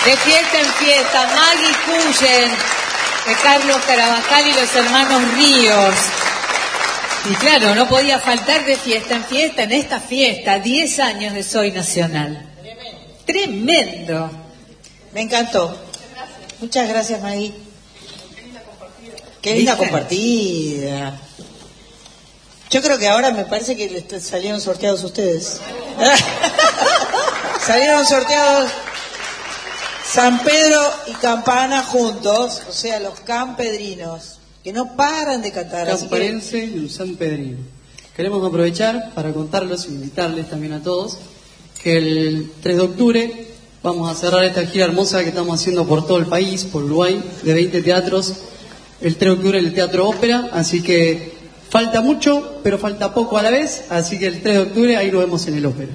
De fiesta en fiesta, Maggie Cullen, de Carlos Carabajal y los hermanos Ríos. Y claro, no podía faltar de fiesta en fiesta, en esta fiesta, 10 años de Soy Nacional. Tremendo. Me encantó. Muchas gracias, Maggie. Qué linda compartida. Yo creo que ahora me parece que salieron sorteados ustedes. Salieron sorteados San Pedro y Campana juntos, o sea, los campedrinos, que no paran de cantar. Camparense y un sanpedrino. Queremos aprovechar para contarlos e invitarles también a todos que el 3 de octubre vamos a cerrar esta gira hermosa que estamos haciendo por todo el país, por Uruguay, de 20 teatros, el 3 de octubre en el Teatro Ópera, así que falta mucho, pero falta poco a la vez, así que el 3 de octubre ahí lo vemos en el Ópera.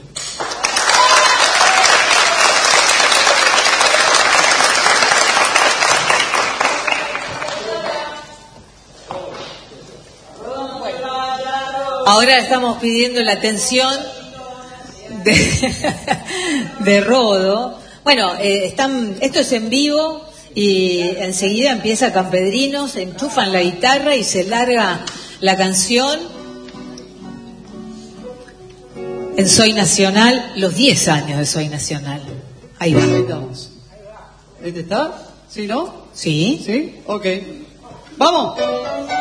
Ahora estamos pidiendo la atención de Rodo. Bueno, esto es en vivo y enseguida empieza Campedrinos, enchufan la guitarra y se larga la canción en Soy Nacional, los 10 años de Soy Nacional. Ahí va. Ahí estamos. ¿Este está? ¿Sí, no? Sí. ¿Sí? Ok. ¡Vamos!